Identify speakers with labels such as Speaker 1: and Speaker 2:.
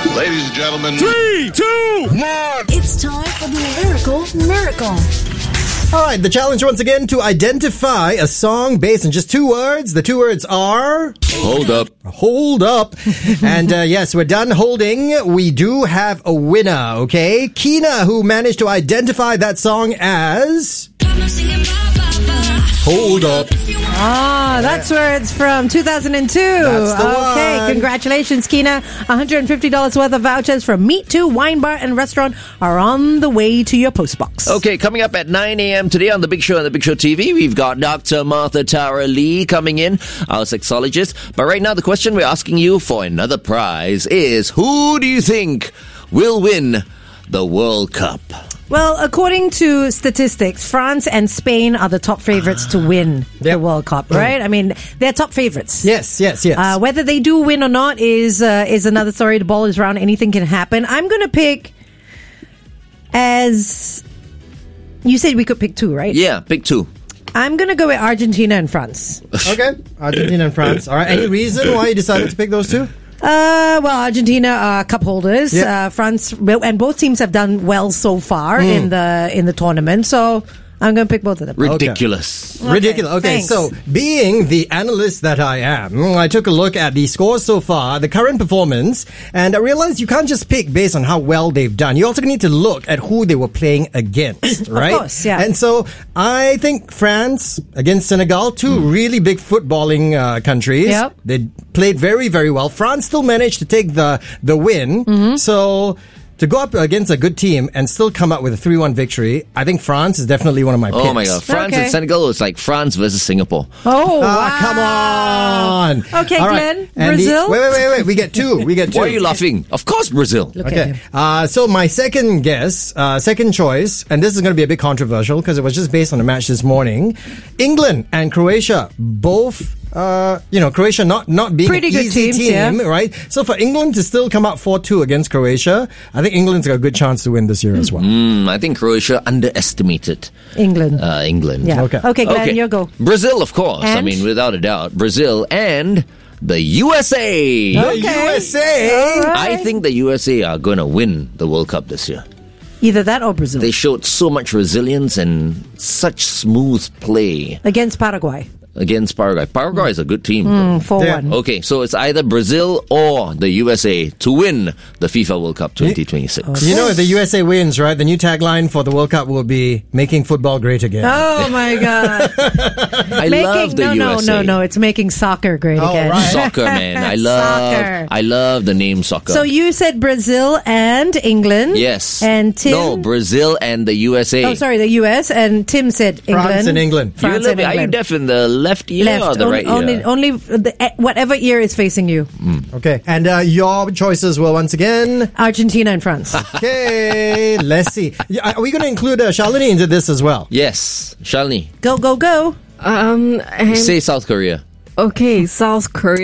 Speaker 1: Ladies and gentlemen.
Speaker 2: 3, 2, 1.
Speaker 3: It's time for the Lyrical Miracle.
Speaker 4: All right, the challenge once again to identify a song based on just 2 words. The 2 words are...
Speaker 2: Hold up.
Speaker 4: Hold up. And yes, we're done holding. We do have a winner, okay? Kina, who managed to identify that song as... Hold up.
Speaker 5: Ah, that's where it's from, 2002.
Speaker 4: That's the
Speaker 5: okay,
Speaker 4: one.
Speaker 5: congratulations, Kina. $150 worth of vouchers from Meet 2 Wine Bar and Restaurant are on the way to your postbox.
Speaker 6: Okay, coming up at 9 a.m. today on The Big Show and The Big Show TV, we've got Dr. Martha Tara Lee coming in, our sexologist. But right now, the question we're asking you for another prize is, who do you think will win the World Cup?
Speaker 5: Well, according to statistics, France and Spain are the top favorites to win the World Cup, right? I mean, they're top favorites.
Speaker 4: Yes.
Speaker 5: Whether they do win or not is another story. The ball is round. Anything can happen. I'm going to pick, as you said, we could pick 2, right?
Speaker 6: Yeah, pick 2.
Speaker 5: I'm going to go with Argentina and France.
Speaker 4: Okay, Argentina and France. All right, any reason why you decided to pick those 2?
Speaker 5: Well, Argentina are cup holders.
Speaker 4: Yep.
Speaker 5: France, and both teams have done well so far in the tournament. So I'm going to pick both of them.
Speaker 6: Ridiculous.
Speaker 4: Okay. Ridiculous. Okay,
Speaker 5: thanks.
Speaker 4: so being the analyst that I am, I took a look at the scores so far, the current performance, and I realized you can't just pick based on how well they've done. You also need to look at who they were playing against, right?
Speaker 5: Of course, yeah.
Speaker 4: And so I think France against Senegal, 2 really big footballing countries.
Speaker 5: Yep.
Speaker 4: They played very, very well. France still managed to take the win. So... to go up against a good team and still come up with a 3-1 victory, I think France is definitely one of my picks.
Speaker 6: Oh my God. France and Senegal is like France versus Singapore.
Speaker 5: Oh, wow.
Speaker 4: Come on.
Speaker 5: Okay,
Speaker 4: All
Speaker 5: Glenn,
Speaker 4: right. And
Speaker 5: Brazil?
Speaker 4: Wait. We get 2.
Speaker 6: Why are you laughing? Of course, Brazil.
Speaker 5: Look at
Speaker 4: Okay.
Speaker 5: him.
Speaker 4: So my second guess, second choice, and this is going to be a bit controversial because it was just based on the match this morning. England and Croatia, both... Croatia not being
Speaker 5: Pretty
Speaker 4: an
Speaker 5: good
Speaker 4: easy
Speaker 5: teams,
Speaker 4: team,
Speaker 5: yeah.
Speaker 4: right? So for England to still come out 4-2 against Croatia, I think England's got a good chance to win this year as well.
Speaker 6: I think Croatia underestimated
Speaker 5: England.
Speaker 6: England.
Speaker 5: Yeah.
Speaker 4: Okay.
Speaker 5: Glenn, your go.
Speaker 6: Brazil, of course.
Speaker 5: And?
Speaker 6: I mean, without a doubt. Brazil and the USA.
Speaker 4: The
Speaker 5: Okay.
Speaker 4: USA!
Speaker 5: All right.
Speaker 6: I think the USA are going to win the World Cup this year.
Speaker 5: Either that or Brazil.
Speaker 6: They showed so much resilience and such smooth play
Speaker 5: Against Paraguay.
Speaker 6: against Paraguay. Paraguay is a good team.
Speaker 5: 4-1.
Speaker 6: Okay, so it's either Brazil or the USA to win the FIFA World Cup 2026.
Speaker 4: You know, if the USA wins, right, the new tagline for the World Cup will be making football great again.
Speaker 5: Oh my God.
Speaker 6: I love the USA.
Speaker 5: No. It's making soccer great again.
Speaker 4: right.
Speaker 6: Soccer, man.
Speaker 5: Soccer.
Speaker 6: I love the name soccer.
Speaker 5: So you said Brazil and England.
Speaker 6: Yes.
Speaker 5: And Tim.
Speaker 6: No, Brazil and the USA.
Speaker 5: Oh, sorry, the US. And Tim said England.
Speaker 4: France and England.
Speaker 5: France and
Speaker 6: Are you
Speaker 5: England.
Speaker 6: deaf in the left ear or the right ear?
Speaker 5: Only whatever ear is facing you.
Speaker 4: Okay, and your choices were once again...
Speaker 5: Argentina and France.
Speaker 4: Okay, let's see. Are we going to include Shalini into this as well?
Speaker 6: Yes. Shalini,
Speaker 5: Go.
Speaker 7: I'm
Speaker 6: say South Korea.
Speaker 7: okay. South Korea.